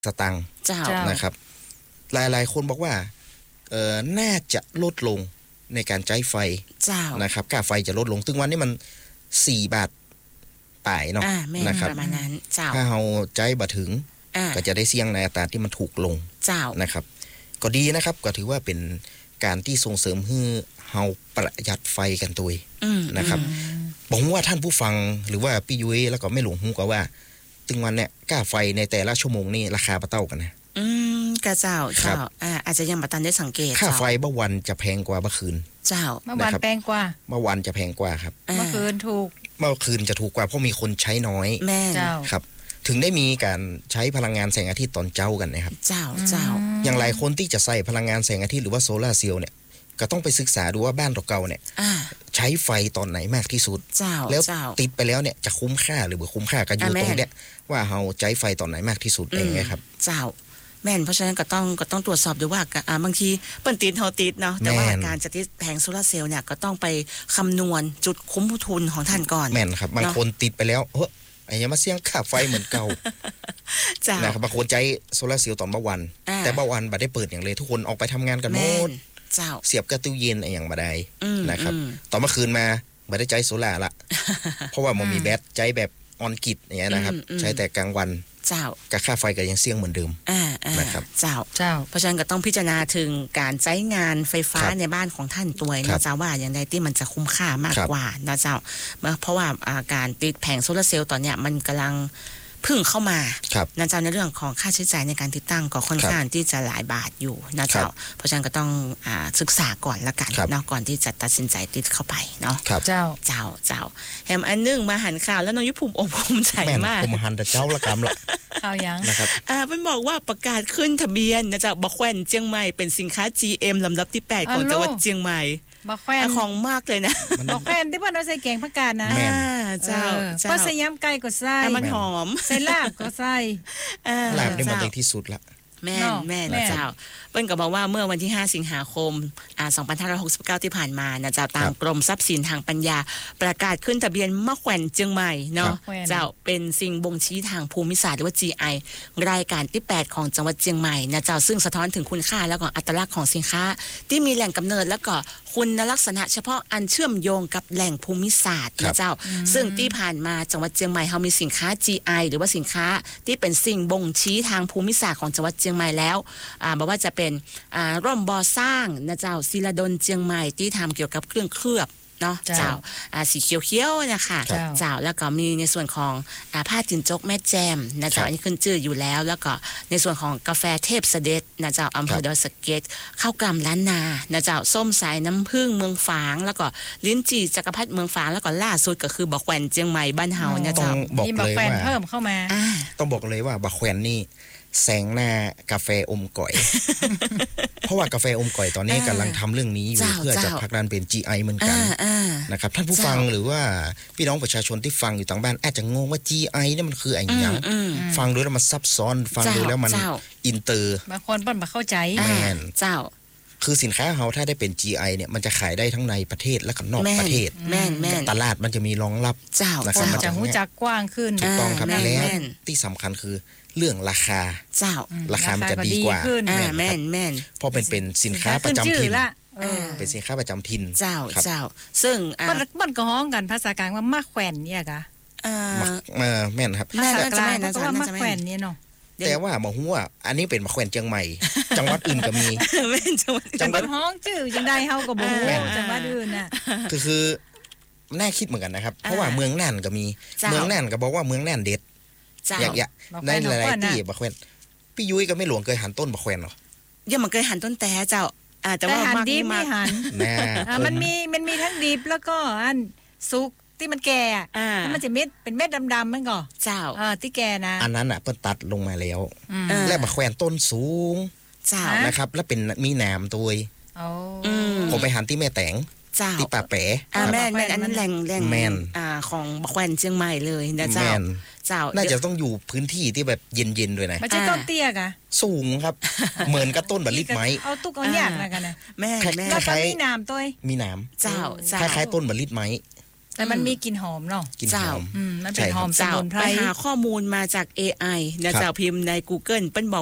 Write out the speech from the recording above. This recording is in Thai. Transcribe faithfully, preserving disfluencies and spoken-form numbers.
สตางค์นะครับหลายๆคนบอกว่าเอ่อน่าจะลดลงในการใช้ไฟนะครับค่าไฟจะลดลงถึงวันนี้มันสี่บาทป่ายเนาะนะครับประมาณนั้นเจ้าถ้าเฮาใช้บ่ถึงก็จะได้เสี่ยงในอัตราที่มันถูกลงเจ้านะครับก็ดีนะครับก็ถือว่าเป็นการที่ส่งเสริมให้เฮาประหยัดไฟกันตัวนะครับบอกว่าท่านผู้ฟังหรือว่าพี่ยุ้ยแล้วก็ไม่หลงหูก็ว่าถึงวันเนี่ยค่าไฟในแต่ละชั่วโมงนี่ราคาบ่เท่ากันนะอืมกะเจ้าเจ้าอ่าอาจจะยังบ่ทันได้สังเกตค่าไฟเมื่อวันจะแพงกว่าเมื่อคืนเจ้าเมื่อวันแพงกว่าเมื่อวันจะแพงกว่าครับเมื่อคืนถูกเมื่อคืนจะถูกกว่าเพราะมีคนใช้น้อยแม่เจ้าครับถึงได้มีการใช้พลังงานแสงอาทิตย์ตอนเช้ากันนะครับเจ้าเจ้าอย่างหลายคนที่จะใส่พลังงานแสงอาทิตย์หรือว่าโซลาร์เซลล์เนี่ยก็ต้องไปศึกษาดูว่าบ้านเราเก่าเนี่ยใช้ไฟตอนไหนมากที่สุดแล้วติดไปแล้วเนี่ยจะคุ้มค่าหรือบ่คุ้มค่าก็อยู่ตรงเนี้ยว่าเฮาใช้ไฟตอนไหนมากที่สุดเองไงครับเจ้าแม่นเพราะฉะนั้นก็ต้องก็ต้องตรวจสอบดูว่าอ่าบางทีเปิ้นติดเฮาติดเนาะแต่ว่าการจะติดแผงโซลาร์เซลล์เนี่ยก็ต้องไปคำนวณจุดคุ้มทุนของท่านก่อนแม่นครับบางคนติดไปแล้วเฮ้ยไอ้ยังมาเสี่ยงค่าไฟเหมือนเก่าจ้านะครับบางคนใช้โซลาร์เซลล์ตอนเมื่อวันแต่เมื่อวันบ่ได้เปิดอย่างเลยทุกคนออกไปทำงานกันหมดเจ้าเสียบกระตู้เย็นไอ้อย่างบ่ได้นะครับตอนเมื่อคืนมาบ่ได้ใช้โซล่าละเพราะว่ามันมีแบตใช้แบบออนกิจอย่างเงี้ยนะครับใช้แต่กลางวันเจ้ากับค่าไฟก็ยังเสี่ยงเหมือนเดิมนะครับเจ้าเจ้าเพราะฉะนั้นก็ต้องพิจารณาถึงการใช้งานไฟฟ้าในบ้านของท่านตัวนะเจ้าว่าอย่างไรที่มันจะคุ้มค่ามากกว่านะเจ้าเพราะว่าการติดแผงโซลาร์เซลล์ตอนเนี้ยมันกำลังพึ่งเข้ามานะเจ้าในเรื่องของค่าใช้จ่ายในการติดตั้งก็ค่อนข้างที่จะหลายบาทอยู่นะเจ้าเพราะฉะนั้นก็ต้องอ่าศึกษาก่อนละกันเนาะก่อนที่จะตัดสินใจติดเข้าไปเนาะเจ้าเจ้าเจ้าแฮมอันนึงมาหันข่าวแล้วน้องยุภูมิอกภูมิใจมากผมหันแต่เจ้าละกำละข่าวยังนะครับอ่าเพิ่นบอกว่าประกาศขึ้นทะเบียนนะเจ้าบ่แขวนเจียงใหม่เป็นสินค้า จี เอ็ม ลำดับที่แปดของจังหวัดเจียงใหม่บ่แขวนของมากเลยนะบ่แขวนที่เพิ่นเอาใส่แกงผักกาดนะอ่าเจ้าเพิ่นใส่ยำไก่ก็ใส่มันหอมใส่ลาบก็ใส่ลาบนี่มันได้ที่สุดละแม่นแม่นเจ้าเปิ้นก็บอกว่าเมื่อวันที่ห้าสิงหาคมอ่าสองพันห้าร้อยหกสิบเก้าที่ผ่านมานะเจ้าตามกรมทรัพย์สินทางปัญญาประกาศขึ้นทะเบียนมะแขวนเจียงใหม่เนาะเจ้าเป็นสิ่งบ่งชี้ทางภูมิศาสตร์หรือว่า จี ไอ รายการที่แปดของจังหวัดเจียงใหม่นะเจ้าซึ่งสะท้อนถึงคุณค่าแล้วก็อัตลักษณ์ของสินค้าที่มีแหล่งกำเนิดแล้วก็คุณลักษณะเฉพาะอันเชื่อมโยงกับแหล่งภูมิศาสตร์นะเจ้าซึ่งที่ผ่านมาจังหวัดเจียงใหม่เฮามีสินค้า จี ไอ หรือว่าสินค้าที่เป็นสิ่งบ่งชี้ทางภูมิศาสตร์ของจังหวัดเจียงใหม่แล้วอ่าบอกว่าจะเป็นอ่าร่มบ่อสร้างนะเจ้าศิลาดลเจียงใหม่ที่ทำเกี่ยวกับเครื่องเคลือบเนาะเจ้าอ่าสีเขียวๆนะคะเจ้าแล้วก็มีในส่วนของอ่าผ้าจินจกแม่แจมนะเจ้าอันนี้ขึ้นชื่ออยู่แล้วแล้วก็ในส่วนของกาแฟเทพเสด็จนะเจ้าอำเภอดอยสะเก็ดข้าวกล่ำล้านนานะเจ้าส้มสายน้ำผึ้งเมืองฝางแล้วก็ลิ้นจี่จักรพรรดิเมืองฝางแล้วก็ล่าสุดก็คือบ่แขวนเจียงใหม่บ้านเฮานะเจ้ามีบ่แขวนเพิ่มเข้ามาต้องบอกเลยว่าบ่แขวนนี่แสงหน้ากาแฟอมก่อยเพราะว่ากาแฟอมก่อยตอนนี้กำลังทำเรื่องนี้อยู่เพื่อจะผลักดันเป็น จี ไอ เหมือนกันนะครับท่านผู้ฟังหรือว่าพี่น้องประชาชนที่ฟังอยู่ทางบ้านอาจจะงงว่า จี ไอ นี่มันคืออะไรอย่างฟังดูแล้วมันซับซ้อนฟังดูแล้วมันอินเตอร์บางคนเปิ้นบ่เข้าใจแม่นเจ้าคือสินค้าเฮาถ้าได้เป็น จี ไอ เนี่ยมันจะขายได้ทั้งในประเทศและก็นอกประเทศแม่นๆตลาดมันจะมีรองรับเจ้านะครับมันจะรู้จักกว้างขึ้นถูกต้องครับแล้วที่สำคัญคือเรื่องราคาเจ้าราคามันจะดีกว่าแม่นแม่นเพราะเป็นเป็นสินค้าประจำถิ่นเป็นสินค้าประจำถิ่นเจ้าเจ้าซึ่งมันมันก็ฮ้องกันภาษากลางว่ามะแขวนเนี่ยกะอ่าแม่นครับภาษากลางก็ว่ามะแขวนเนี่ยเนาะแต่ว่าบ่ฮู้ว่าอันนี้เป็นมะแขวนเชียงใหม่จังหวัดอื่นก็มีแม่นจังหวัดจังหวัดฮ้องชื่อจังได๋เฮาก็บ่ฮู้จังหวัดอื่นน่ะคือคือน่าคิดเหมือนกันนะครับเพราะว่าเมืองน่านก็มีเมืองน่านก็บอกว่าเมืองน่านเด็ดอยากๆในหลายๆที่บะแขวนพี่ยุ้ยก็ไม่หลวงเคยหันต้นบะแขวนหรอยังมันเคยหันต้นแต่เจ้าอ่าแต่ว่าหันดิบไม่หันแม่อ่ามันมีมันมีทั้งดิบแล้วก็อันสุกที่มันแก่อ่ามันจะเม็ดเป็นเม็ดดำๆมันก็เจ้าอ่าที่แก่นะอันนั้นน่ะเพิ่นตัดลงมาแล้วแล้วบะแขวนต้นสูงเจ้านะครับแล้วเป็นมีหนามตัวโอ้ผมไปหันที่แม่แตงที่ป่าแป๋อ่าแม่นแม่นอันนั้นแหล่งแหล่งอ่าของบะแขวนเชียงใหม่เลยนะเจ้าเจ้าน่าจะต้องอยู่พื้นที่ที่แบบเย็นๆด้วยนะมันจะต้นเตี้ยกะสูงครับเหมือนกับต้นบะลิดไม้เอาตุกเอาหยากนะกันนะแม่แม่แล้วก็มีน้ำตัวมีน้ำเจ้าคล้ายๆต้นบะลิดไม้แต่มันมีกลิ่นหอมเนาะกลิ่นหอมอืมมันเป็นหอมสมุนไพรไปหาข้อมูลมาจาก เอ ไอ นะเจ้าพิมพ์ใน Google เปิ้นบอก